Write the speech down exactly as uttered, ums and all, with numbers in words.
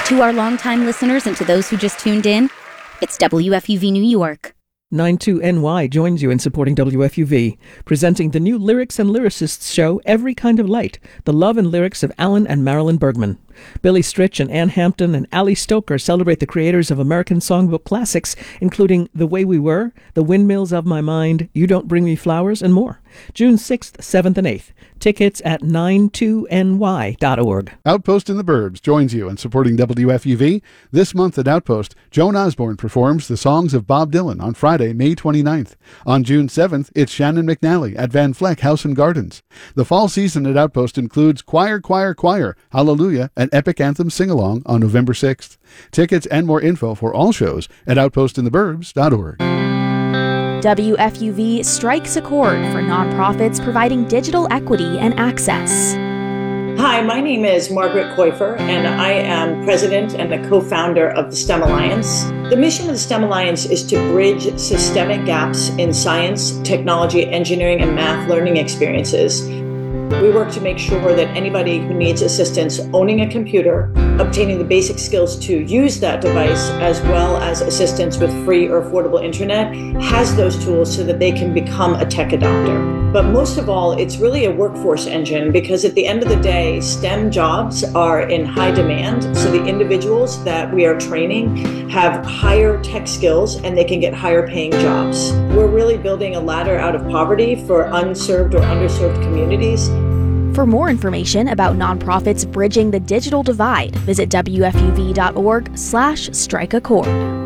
To our longtime listeners and to those who just tuned in, it's W F U V New York. ninety-two N Y joins you in supporting W F U V, presenting the new Lyrics and Lyricists show, Every Kind of Light, the love and lyrics of Alan and Marilyn Bergman. Billy Stritch and Ann Hampton and Ali Stoker celebrate the creators of American songbook classics, including The Way We Were, The Windmills of My Mind, You Don't Bring Me Flowers, and more. June sixth, seventh, and eighth. Tickets at ninety-two N Y dot org. Outpost in the Burbs joins you in supporting W F U V. This month at Outpost, Joan Osborne performs the songs of Bob Dylan on Friday, May twenty-ninth. On June seventh, it's Shannon McNally at Van Fleck House and Gardens. The fall season at Outpost includes Choir, Choir, Choir, Hallelujah, and Epic Anthem Sing-Along on November sixth. Tickets and more info for all shows at outpost in the burbs dot org. W F U V strikes a chord for nonprofits providing digital equity and access. Hi, my name is Margaret Koifer, and I am president and a co-founder of the STEM Alliance. The mission of the STEM Alliance is to bridge systemic gaps in science, technology, engineering, and math learning experiences. We work to make sure that anybody who needs assistance owning a computer, obtaining the basic skills to use that device, as well as assistance with free or affordable internet, has those tools so that they can become a tech adopter. But most of all, it's really a workforce engine, because at the end of the day, STEM jobs are in high demand. So the individuals that we are training have higher tech skills and they can get higher paying jobs. We're really building a ladder out of poverty for unserved or underserved communities. For more information about nonprofits bridging the digital divide, visit W F U V dot org slash strike a chord.